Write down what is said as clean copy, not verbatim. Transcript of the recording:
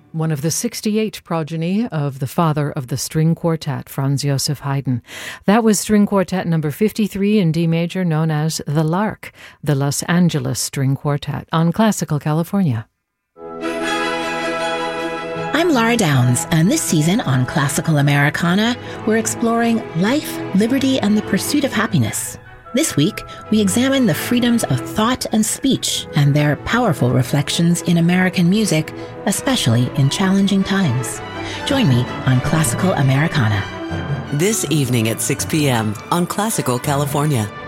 one of the 68 progeny of the father of the string quartet, Franz Joseph Haydn. That was string quartet number 53 in D major, known as the Lark, the Los Angeles String Quartet, on Classical California. I'm Laura Downs, and this season on Classical Americana, we're exploring life, liberty, and the pursuit of happiness. This week, we examine the freedoms of thought and speech and their powerful reflections in American music, especially in challenging times. Join me on Classical Americana. This evening at 6 p.m. on Classical California.